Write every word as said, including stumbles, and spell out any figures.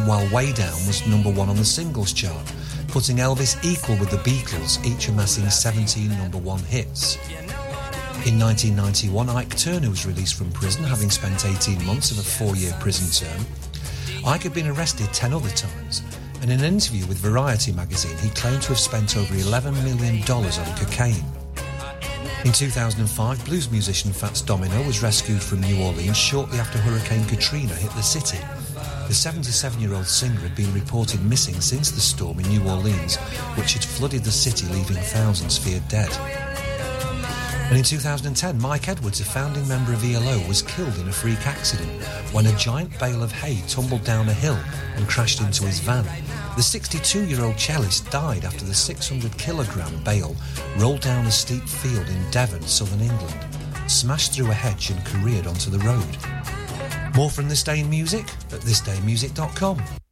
while Way Down was number one on the singles chart, putting Elvis equal with the Beatles, each amassing seventeen number one hits. In nineteen ninety-one, Ike Turner was released from prison, having spent eighteen months of a four-year prison term. Ike had been arrested ten other times, and in an interview with Variety magazine, he claimed to have spent over eleven million dollars on cocaine. In two thousand five, blues musician Fats Domino was rescued from New Orleans shortly after Hurricane Katrina hit the city. The seventy-seven-year-old singer had been reported missing since the storm in New Orleans, which had flooded the city, leaving thousands feared dead. And in two thousand ten, Mike Edwards, a founding member of E L O, was killed in a freak accident when a giant bale of hay tumbled down a hill and crashed into his van. The sixty-two-year-old cellist died after the six hundred kilogram bale rolled down a steep field in Devon, southern England, smashed through a hedge and careered onto the road. More from This Day in Music at this day music dot com.